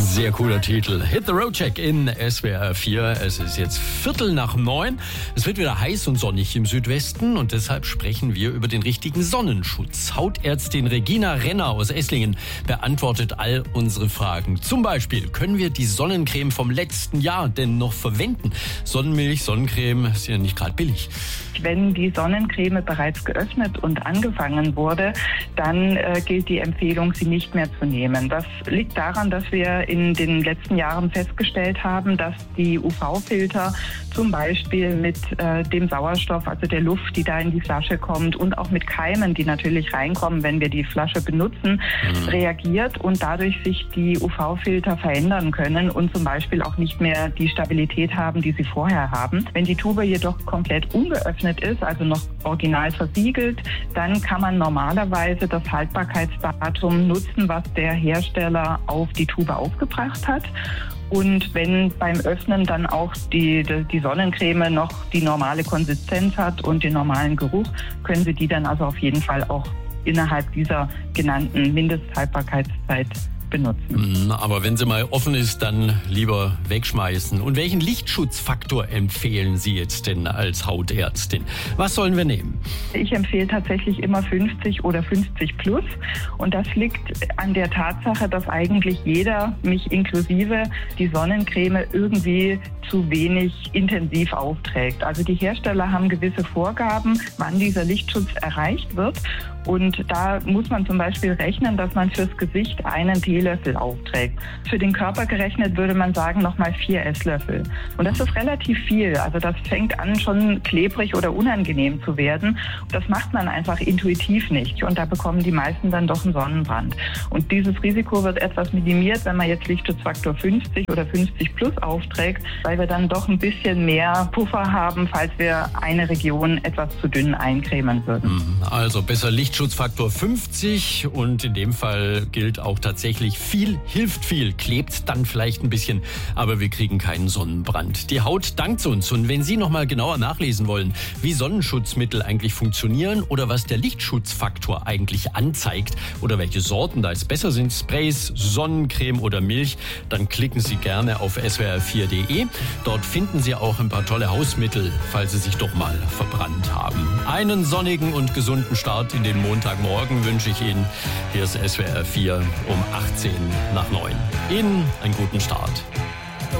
Sehr cooler Titel. Hit the Road Check in SWR 4. Es ist jetzt 8:45. Es wird wieder heiß und sonnig im Südwesten und deshalb sprechen wir über den richtigen Sonnenschutz. Hautärztin Regina Renner aus Esslingen beantwortet all unsere Fragen. Zum Beispiel, können wir die Sonnencreme vom letzten Jahr denn noch verwenden? Sonnenmilch, Sonnencreme ist ja nicht gerade billig. Wenn die Sonnencreme bereits geöffnet und angefangen wurde, dann gilt die Empfehlung, sie nicht mehr zu nehmen. Das liegt daran, dass wir in den letzten Jahren festgestellt haben, dass die UV-Filter zum Beispiel mit dem Sauerstoff, also der Luft, die da in die Flasche kommt und auch mit Keimen, die natürlich reinkommen, wenn wir die Flasche benutzen, reagiert und dadurch sich die UV-Filter verändern können und zum Beispiel auch nicht mehr die Stabilität haben, die sie vorher haben. Wenn die Tube jedoch komplett ungeöffnet ist, also noch original versiegelt, dann kann man normalerweise das Haltbarkeitsdatum nutzen, was der Hersteller auf die Tube aufgebracht hat. Und wenn beim Öffnen dann auch die Sonnencreme noch die normale Konsistenz hat und den normalen Geruch, können Sie die dann also auf jeden Fall auch innerhalb dieser genannten Mindesthaltbarkeitszeit benutzen. Aber wenn sie mal offen ist, dann lieber wegschmeißen. Und welchen Lichtschutzfaktor empfehlen Sie jetzt denn als Hautärztin? Was sollen wir nehmen? Ich empfehle tatsächlich immer 50 oder 50 plus. Und das liegt an der Tatsache, dass eigentlich jeder, mich inklusive, die Sonnencreme irgendwie zu wenig intensiv aufträgt. Also die Hersteller haben gewisse Vorgaben, wann dieser Lichtschutz erreicht wird. Und da muss man zum Beispiel rechnen, dass man fürs Gesicht einen Teelöffel aufträgt. Für den Körper gerechnet würde man sagen, nochmal 4 Esslöffel. Und das ist relativ viel. Also das fängt an, schon klebrig oder unangenehm zu werden. Das macht man einfach intuitiv nicht. Und da bekommen die meisten dann doch einen Sonnenbrand. Und dieses Risiko wird etwas minimiert, wenn man jetzt Lichtschutzfaktor 50 oder 50 plus aufträgt, weil wir dann doch ein bisschen mehr Puffer haben, falls wir eine Region etwas zu dünn eincremen würden. Also besser Lichtschutzfaktor 50 und in dem Fall gilt auch tatsächlich, viel hilft viel, klebt dann vielleicht ein bisschen, aber wir kriegen keinen Sonnenbrand. Die Haut dankt uns und wenn Sie noch mal genauer nachlesen wollen, wie Sonnenschutzmittel eigentlich funktionieren oder was der Lichtschutzfaktor eigentlich anzeigt oder welche Sorten da jetzt besser sind, Sprays, Sonnencreme oder Milch, dann klicken Sie gerne auf swr4.de. Dort finden Sie auch ein paar tolle Hausmittel, falls Sie sich doch mal verbrannt haben. Einen sonnigen und gesunden Start in den Montagmorgen wünsche ich Ihnen. Hier ist SWR 4 um 8:10 nach 9. Ihnen einen guten Start.